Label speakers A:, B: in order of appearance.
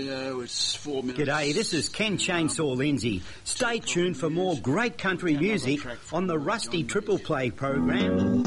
A: it's 4 minutes.
B: G'day, this is Ken Chainsaw Lindsay. Stay tuned for more great country music on the Rusty Triple Play program.